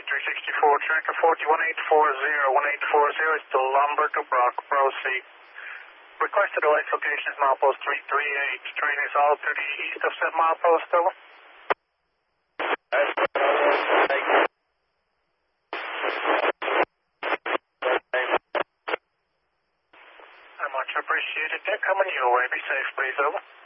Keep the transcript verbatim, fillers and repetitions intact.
three sixty-four, tracker forty, one eight four zero, one eight four zero is to Lumber to Brock, proceed. Requested device location is milepost three three eight, train is all to the east of said milepost, over. Much appreciated. They're coming your way. Be safe, please, over.